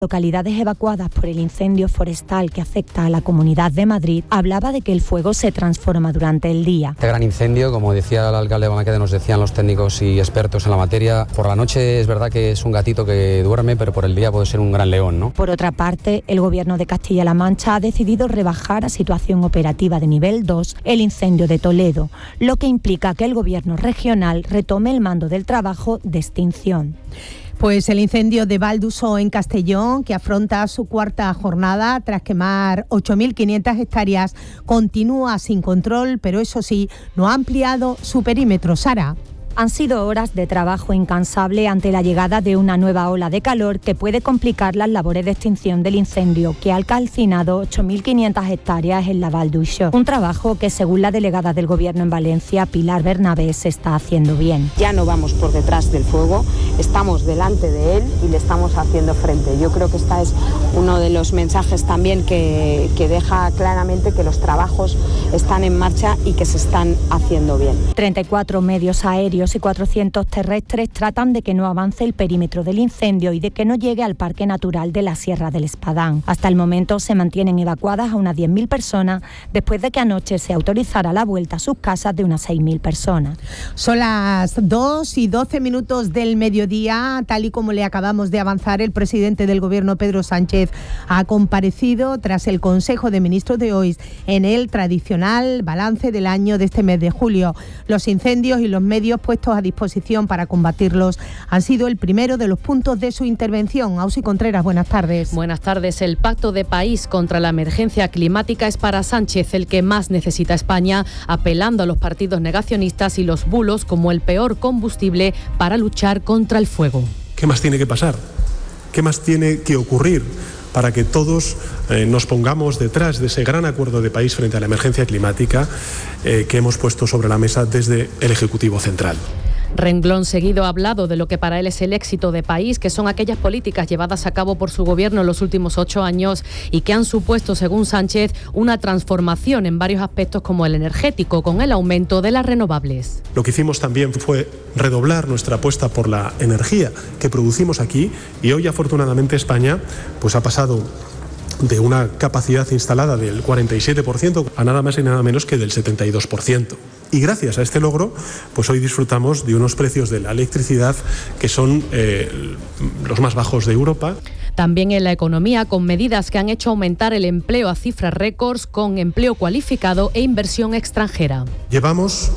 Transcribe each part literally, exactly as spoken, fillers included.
Localidades evacuadas por el incendio forestal que afecta a la Comunidad de Madrid, hablaba de que el fuego se transforma durante el día. Este gran incendio, como decía el alcalde de Balaquede, nos decían los técnicos y expertos en la materia, por la noche es verdad que es un gatito que duerme, pero por el día puede ser un gran león, ¿no? Por otra parte, el Gobierno de Castilla-La Mancha ha decidido rebajar a situación operativa de nivel dos el incendio de Toledo, lo que implica que el Gobierno regional retome el mando del trabajo de extinción. Pues el incendio de Valduso en Castellón, que afronta su cuarta jornada tras quemar ocho mil quinientas hectáreas, continúa sin control, pero eso sí, no ha ampliado su perímetro. Sara. Han sido horas de trabajo incansable ante la llegada de una nueva ola de calor que puede complicar las labores de extinción del incendio, que ha calcinado ocho mil quinientas hectáreas en la Val d'Uixó. Un trabajo que, según la delegada del Gobierno en Valencia, Pilar Bernabé, se está haciendo bien. Ya no vamos por detrás del fuego, estamos delante de él y le estamos haciendo frente. Yo creo que este es uno de los mensajes también que, que deja claramente que los trabajos están en marcha y que se están haciendo bien. treinta y cuatro medios aéreos y cuatrocientos terrestres tratan de que no avance el perímetro del incendio y de que no llegue al Parque Natural de la Sierra del Espadán. Hasta el momento se mantienen evacuadas a unas diez mil personas después de que anoche se autorizara la vuelta a sus casas de unas seis mil personas. Son las dos y doce minutos del mediodía. Tal y como le acabamos de avanzar, el presidente del Gobierno, Pedro Sánchez, ha comparecido tras el Consejo de Ministros de hoy en el tradicional balance del año de este mes de julio. Los incendios y los medios puestos a disposición para combatirlos han sido el primero de los puntos de su intervención. Ausi Contreras, buenas tardes. Buenas tardes. El pacto de país contra la emergencia climática es para Sánchez el que más necesita España, apelando a los partidos negacionistas y los bulos como el peor combustible para luchar contra el fuego. ¿Qué más tiene que pasar? ¿Qué más tiene que ocurrir para que todos eh, nos pongamos detrás de ese gran acuerdo de país frente a la emergencia climática eh, que hemos puesto sobre la mesa desde el Ejecutivo Central? Renglón seguido ha hablado de lo que para él es el éxito de país, que son aquellas políticas llevadas a cabo por su gobierno en los últimos ocho años y que han supuesto, según Sánchez, una transformación en varios aspectos como el energético, con el aumento de las renovables. Lo que hicimos también fue redoblar nuestra apuesta por la energía que producimos aquí y hoy, afortunadamente, España pues ha pasado de una capacidad instalada del cuarenta y siete por ciento a nada más y nada menos que del setenta y dos por ciento. Y gracias a este logro, pues hoy disfrutamos de unos precios de la electricidad que son eh, los más bajos de Europa. También en la economía, con medidas que han hecho aumentar el empleo a cifras récords, con empleo cualificado e inversión extranjera. Llevamos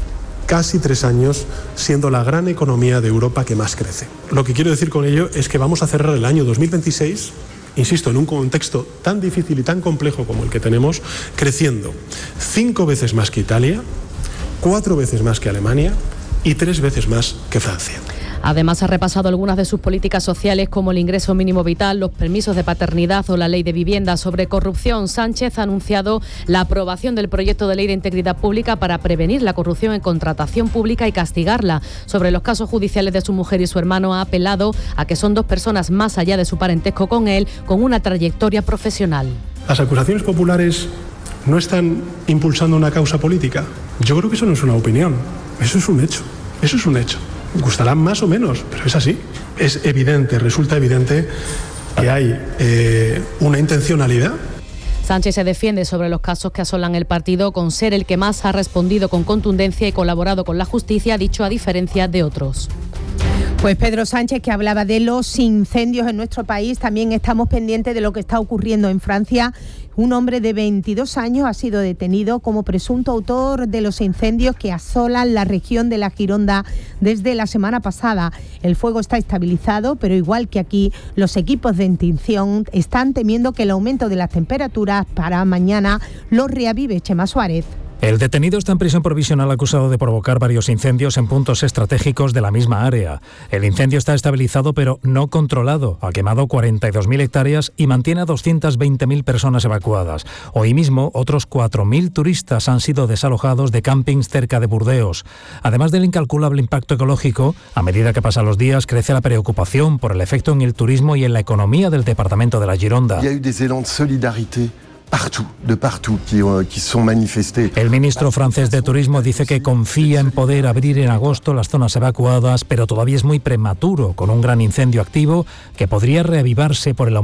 casi tres años siendo la gran economía de Europa que más crece. Lo que quiero decir con ello es que vamos a cerrar el año dos mil veintiséis, insisto, en un contexto tan difícil y tan complejo como el que tenemos, creciendo cinco veces más que Italia, cuatro veces más que Alemania y tres veces más que Francia. Además, ha repasado algunas de sus políticas sociales como el ingreso mínimo vital, los permisos de paternidad o la ley de vivienda. Sobre corrupción, Sánchez ha anunciado la aprobación del proyecto de ley de integridad pública para prevenir la corrupción en contratación pública y castigarla. Sobre los casos judiciales de su mujer y su hermano, ha apelado a que son dos personas más allá de su parentesco con él, con una trayectoria profesional. Las acusaciones populares no están impulsando una causa política. Yo creo que eso no es una opinión, eso es un hecho, eso es un hecho. Gustarán más o menos, pero es así. Es evidente, resulta evidente que hay eh, una intencionalidad. Sánchez se defiende sobre los casos que asolan el partido, con ser el que más ha respondido con contundencia y colaborado con la justicia, ha dicho, a diferencia de otros. Pues Pedro Sánchez, que hablaba de los incendios en nuestro país, también estamos pendientes de lo que está ocurriendo en Francia. Un hombre de veintidós años ha sido detenido como presunto autor de los incendios que asolan la región de la Gironda desde la semana pasada. El fuego está estabilizado, pero igual que aquí, los equipos de extinción están temiendo que el aumento de las temperaturas para mañana los reavive. Chema Suárez. El detenido está en prisión provisional acusado de provocar varios incendios en puntos estratégicos de la misma área. El incendio está estabilizado pero no controlado. Ha quemado cuarenta y dos mil hectáreas y mantiene a doscientas veinte mil personas evacuadas. Hoy mismo, otros cuatro mil turistas han sido desalojados de campings cerca de Burdeos. Además del incalculable impacto ecológico, a medida que pasan los días, crece la preocupación por el efecto en el turismo y en la economía del departamento de la Gironda. Il y a eu des élans de solidarité El ministro francés de Turismo dice que confía en poder abrir en agosto las zonas evacuadas, pero todavía es muy prematuro, con un gran incendio activo que podría reavivarse por el aumento